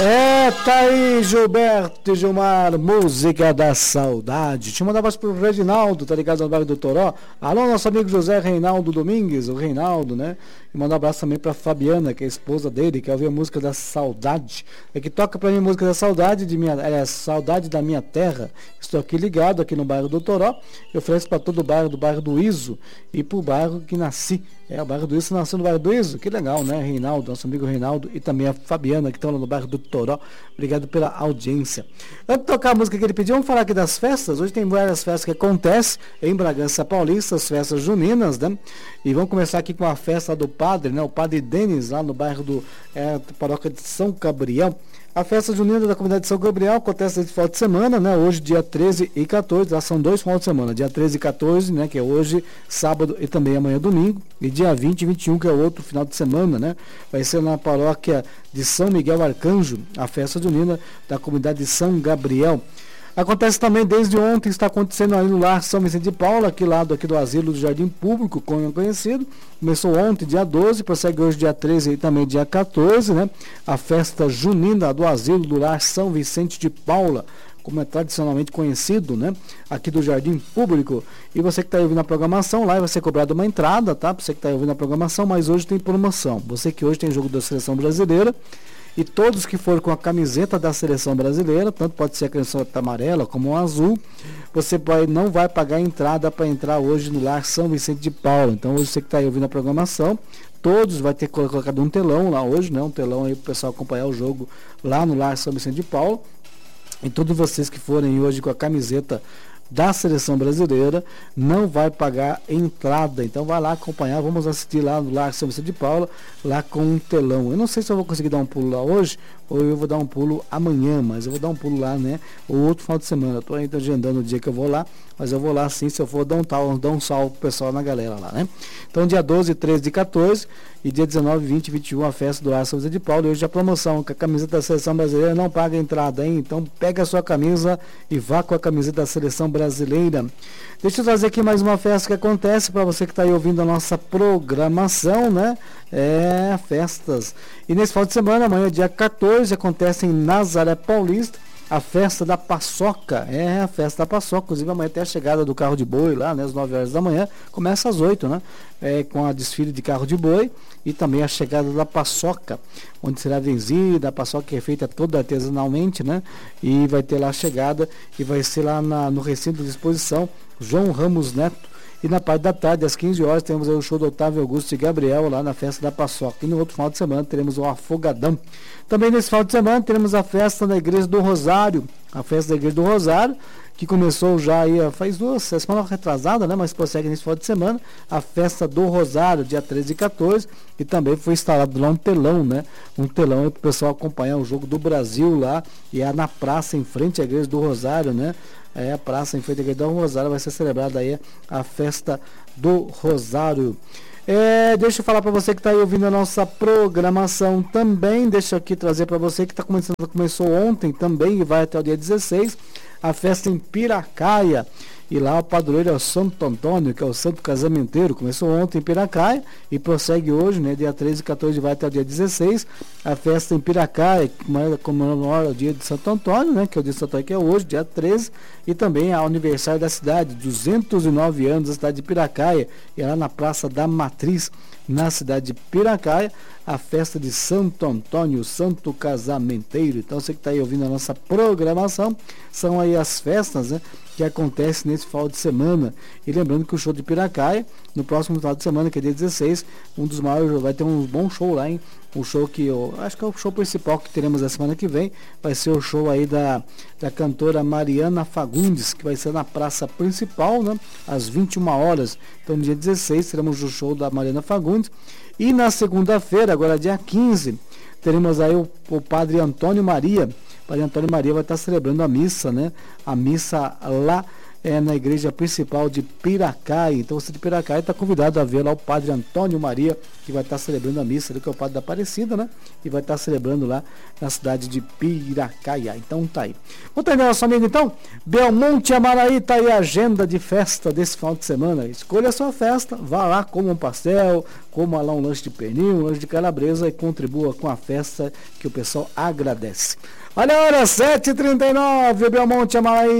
Tá aí, Gilberto e Gilmar, música da saudade. Te mandava pro Reginaldo, tá ligado no bairro do Toró. Alô, nosso amigo José Reinaldo Domingues, o Reinaldo, né? E mandar um abraço também pra Fabiana, que é a esposa dele, que quer ouvir a música da saudade. É que toca pra mim a música da saudade, saudade da minha terra. Estou aqui ligado, aqui no bairro do Toró. Eu ofereço pra todo o bairro, do bairro do Iso e pro bairro que nasci. O bairro do Iso nasceu no bairro do Iso, que legal, né? Reinaldo, nosso amigo Reinaldo, e também a Fabiana, que estão lá no bairro do Toró. Obrigado pela audiência. Antes de tocar a música que ele pediu, vamos falar aqui das festas. Hoje tem várias festas que acontecem em Bragança Paulista, as festas juninas, né? E vamos começar aqui com a festa do padre, né? O padre Denis, lá no bairro do paróquia de São Gabriel. A festa junina da comunidade de São Gabriel acontece nesse final de semana, né? Hoje, dia 13 e 14, lá são 2 finais de semana, dia 13 e 14, né? Que é hoje, sábado e também amanhã, domingo, e dia 20 e 21, que é outro final de semana, né? Vai ser na paróquia de São Miguel Arcanjo, a festa junina da comunidade de São Gabriel. Acontece também desde ontem, está acontecendo aí no Lar São Vicente de Paula, aqui lado aqui do Asilo do Jardim Público, como é conhecido. Começou ontem, dia 12, prossegue hoje, dia 13 e também dia 14, né? A festa junina do Asilo do Lar São Vicente de Paula, como é tradicionalmente conhecido, né? Aqui do Jardim Público. E você que está ouvindo a programação, lá vai ser cobrado uma entrada, tá? Você que está ouvindo a programação, mas hoje tem promoção. Você que hoje tem jogo da Seleção Brasileira, e todos que forem com a camiseta da Seleção Brasileira, tanto pode ser a camiseta amarela como a azul, você não vai pagar a entrada para entrar hoje no Lar São Vicente de Paula. Então hoje você que está aí ouvindo a programação, todos vai ter colocado um telão lá hoje, né? Um telão aí para o pessoal acompanhar o jogo lá no Lar São Vicente de Paula. E todos vocês que forem hoje com a camiseta da Seleção Brasileira não vai pagar entrada, então vai lá acompanhar, vamos assistir lá no Lar São Vicente de Paula, lá com um telão. Eu não sei se eu vou conseguir dar um pulo lá hoje ou eu vou dar um pulo amanhã, mas eu vou dar um pulo lá, né, o outro final de semana. Eu tô ainda agendando o dia que eu vou lá, mas eu vou lá sim, se eu for dar um salve pro pessoal na galera lá, né. Então dia 12, 13 e 14 e dia 19, 20 e 21 a festa do Lar São Vicente de Paula. E hoje a promoção, que a camiseta da Seleção Brasileira não paga entrada, hein? Então pega a sua camisa e vá com a camiseta da Seleção Brasileira. Deixa eu trazer aqui mais uma festa que acontece para você que está aí ouvindo a nossa programação, né? Festas. E nesse final de semana, amanhã, dia 14, acontece em Nazaré Paulista a festa da paçoca. A festa da paçoca. Inclusive amanhã tem a chegada do carro de boi lá, né? Às 9 horas da manhã. Começa às 8, né? Com a desfile de carro de boi e também a chegada da paçoca, onde será vendida. A paçoca é feita toda artesanalmente, né? E vai ter lá a chegada e vai ser lá no recinto de exposição João Ramos Neto. E na parte da tarde, às 15 horas, temos aí o show do Otávio Augusto e Gabriel lá na festa da paçoca. E no outro final de semana teremos o Afogadão. Também nesse final de semana teremos a festa na Igreja do Rosário. A festa da Igreja do Rosário, que começou já aí, faz semana retrasada, né? Mas prossegue nesse final de semana. A festa do Rosário, dia 13 e 14. E também foi instalado lá um telão, né? Um telão para o pessoal acompanhar o jogo do Brasil lá. E é na praça, em frente à Igreja do Rosário, né? A praça em frente à Igreja do Rosário vai ser celebrada aí a festa do Rosário. Deixa eu falar para você que está aí ouvindo a nossa programação também. Deixa eu aqui trazer para você que começou ontem também e vai até o dia 16, a festa em Piracaia. E lá o padroeiro é o Santo Antônio, que é o santo casamenteiro. Começou ontem em Piracaia e prossegue hoje, né? Dia 13 e 14 vai até o dia 16. A festa em Piracaia, comemora o dia de Santo Antônio, né? Que é o dia de Santo Antônio, que é hoje, dia 13. E também a aniversário da cidade, 209 anos da cidade de Piracaia. E lá na Praça da Matriz, na cidade de Piracaia, a festa de Santo Antônio, santo casamenteiro. Então você que está aí ouvindo a nossa programação, são aí as festas, né, que acontecem nesse final de semana. E lembrando que o show de Piracaia, no próximo final de semana, que é dia 16, um dos maiores, vai ter um bom show lá, hein? O show que eu acho que é o show principal que teremos a semana que vem, vai ser o show aí da cantora Mariana Fagundes, que vai ser na praça principal, né, às 21 horas. Então no dia 16 teremos o show da Mariana Fagundes. E na segunda-feira, agora dia 15, teremos aí o padre Antônio Maria. O padre Antônio Maria vai estar celebrando a missa, né? A missa lá na igreja principal de Piracaia. Então você de Piracaia está convidado a ver lá o padre Antônio Maria, que vai estar celebrando a missa, que é o padre da Aparecida, né? E vai estar celebrando lá na cidade de Piracaia. Então tá aí. Vamos terminar nosso amigo então? Belmonte Amaraí, tá aí a agenda de festa desse final de semana. Escolha a sua festa, vá lá, coma um pastel, coma lá um lanche de pernil, um lanche de calabresa e contribua com a festa que o pessoal agradece. Olha a hora, 7h39, Belmonte Amaraí.